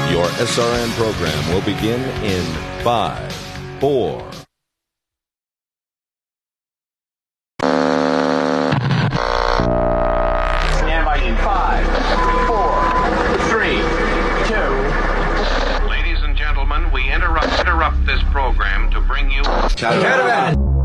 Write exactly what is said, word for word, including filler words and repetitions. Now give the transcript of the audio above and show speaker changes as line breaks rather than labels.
Your S R N program will begin in five, four.
Stand by in five, four, three, two.
Ladies and gentlemen, we interrupt interrupt this program to bring you.
Caravan.